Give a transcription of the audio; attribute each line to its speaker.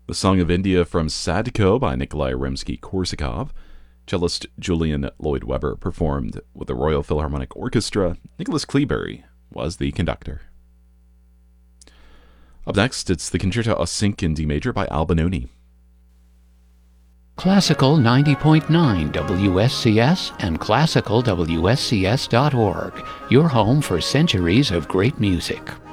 Speaker 1: The Song of India from Sadko by Nikolai Rimsky-Korsakov. Cellist Julian Lloyd Webber performed with the Royal Philharmonic Orchestra. Nicholas Cleobury was the conductor. Up next, it's the Concerto aus Sync in D major by Al Benoni.
Speaker 2: Classical 90.9 WSCS and classicalwscs.org, your home for centuries of great music.